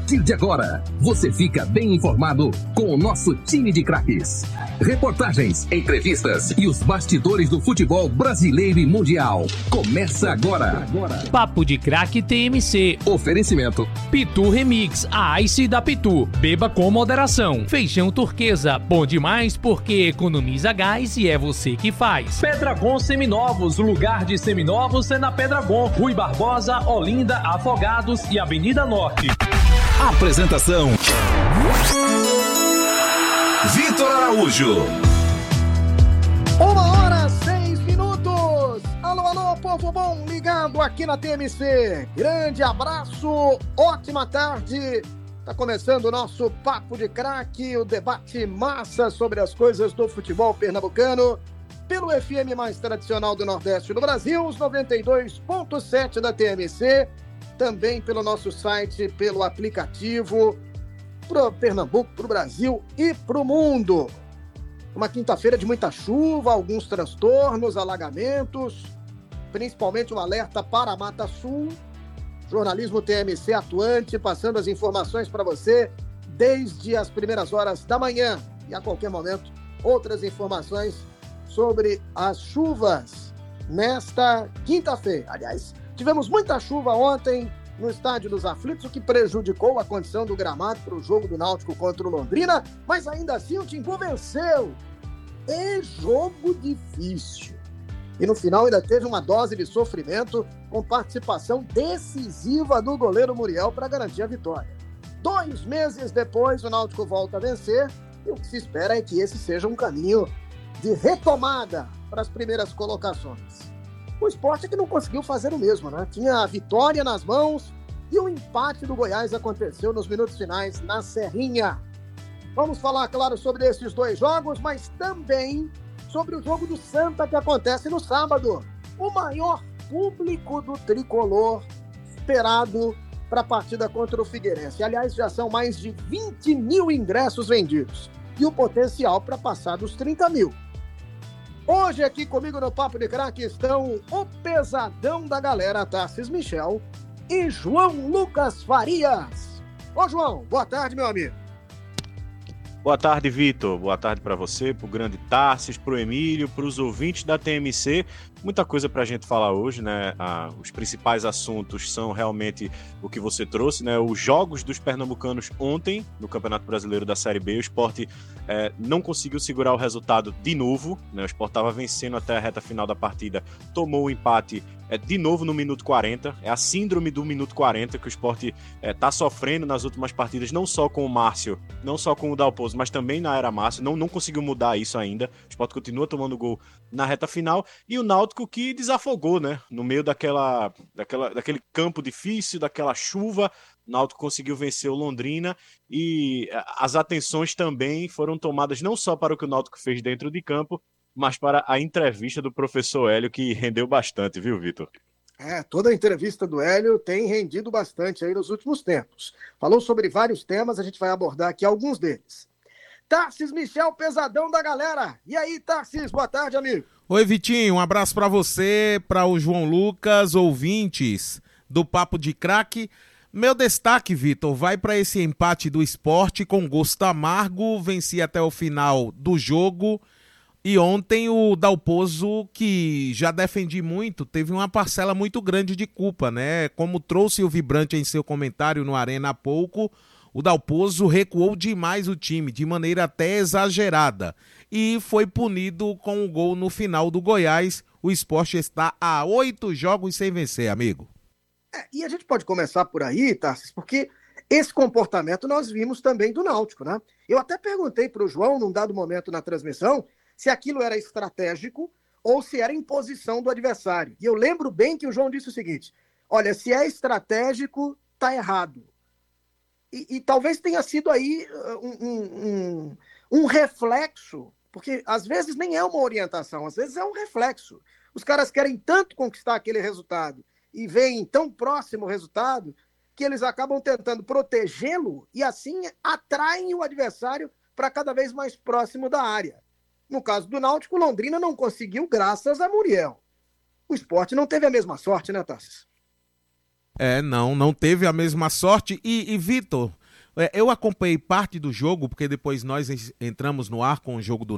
partir de agora, você fica bem informado com o nosso time de craques. Reportagens, entrevistas e os bastidores do futebol brasileiro e mundial. Começa agora. Papo de Craque TMC. Oferecimento. Pitu Remix, a Ice da Pitu. Beba com moderação. Feijão turquesa, bom demais porque economiza gás e é você que faz. Pedragon Seminovos, o lugar de seminovos é na Pedragon. Rui Barbosa, Olinda, Afogados e Avenida Norte. Apresentação: Vitor Araújo. 1h06. Alô, povo bom ligado aqui na TMC. Grande abraço, ótima tarde. Tá começando o nosso Papo de Craque, o debate massa sobre as coisas do futebol pernambucano, pelo FM mais tradicional do Nordeste do Brasil, os 92.7 da TMC, também pelo nosso site, pelo aplicativo, pro Pernambuco, pro Brasil e pro mundo. Uma quinta-feira de muita chuva, alguns transtornos, alagamentos, principalmente um alerta para a Mata Sul. Jornalismo TMC atuante, passando as informações para você desde as primeiras horas da manhã. E a qualquer momento, outras informações sobre as chuvas nesta quinta-feira. Aliás, tivemos muita chuva ontem no Estádio dos Aflitos, o que prejudicou a condição do gramado para o jogo do Náutico contra o Londrina, mas ainda assim o Timbu venceu. É jogo difícil. E no final ainda teve uma dose de sofrimento com participação decisiva do goleiro Muriel para garantir a vitória. 2 meses depois, o Náutico volta a vencer e o que se espera é que esse seja um caminho de retomada para as primeiras colocações. O Sport é que não conseguiu fazer o mesmo, né? Tinha a vitória nas mãos e o empate do Goiás aconteceu nos minutos finais na Serrinha. Vamos falar, claro, sobre esses 2 jogos, mas também sobre o jogo do Santa que acontece no sábado. O maior público do tricolor esperado para a partida contra o Figueirense. Aliás, já são mais de 20 mil ingressos vendidos e o potencial para passar dos 30 mil. Hoje aqui comigo no Papo de Craque estão o pesadão da galera, Tarcísio Michel e João Lucas Farias. Ô João, boa tarde, meu amigo. Boa tarde, Vitor. Boa tarde para você, pro grande Tarcísio, pro Emílio, pros ouvintes da TMC. Muita coisa pra gente falar hoje, né? Os principais assuntos são realmente o que você trouxe, né? Os jogos dos pernambucanos ontem, no Campeonato Brasileiro da Série B. O Sport não conseguiu segurar o resultado de novo, né? O Sport estava vencendo até a reta final da partida, tomou o empate de novo no minuto 40. É a síndrome do minuto 40 que o Sport tá sofrendo nas últimas partidas, não só com o Márcio, não só com o Dalpozo, mas também na era Márcio. Não conseguiu mudar isso ainda. O Sport continua tomando gol na reta final. E o Náutico que desafogou, né? No meio daquele campo difícil, daquela chuva, o Náutico conseguiu vencer o Londrina e as atenções também foram tomadas não só para o que o Náutico fez dentro de campo, mas para a entrevista do professor Hélio, que rendeu bastante, viu, Vitor? Toda a entrevista do Hélio tem rendido bastante aí nos últimos tempos. Falou sobre vários temas, a gente vai abordar aqui alguns deles. Tarcísio Michel, pesadão da galera. E aí, Tarcísio, boa tarde, amigo. Oi, Vitinho, um abraço para você, para o João Lucas, ouvintes do Papo de Craque. Meu destaque, Vitor, vai para esse empate do Sport com gosto amargo, venci até o final do jogo. E ontem o Dalpozo, que já defendi muito, teve uma parcela muito grande de culpa, né? Como trouxe o Vibrante em seu comentário no Arena há pouco, o Dalpozo recuou demais o time, de maneira até exagerada, e foi punido com um gol no final do Goiás. O Sport está a 8 jogos sem vencer, amigo. E a gente pode começar por aí, Tarcísio, porque esse comportamento nós vimos também do Náutico, né? Eu até perguntei para o João, num dado momento na transmissão, se aquilo era estratégico ou se era imposição do adversário. E eu lembro bem que o João disse o seguinte: olha, se é estratégico, tá errado. E talvez tenha sido aí um reflexo, porque às vezes nem é uma orientação, às vezes é um reflexo. Os caras querem tanto conquistar aquele resultado e veem tão próximo o resultado que eles acabam tentando protegê-lo e assim atraem o adversário para cada vez mais próximo da área. No caso do Náutico, o Londrina não conseguiu graças a Muriel. O Sport não teve a mesma sorte, né, Tarcísio? Não teve a mesma sorte. E Vitor, Eu acompanhei parte do jogo, porque depois nós entramos no ar com o jogo do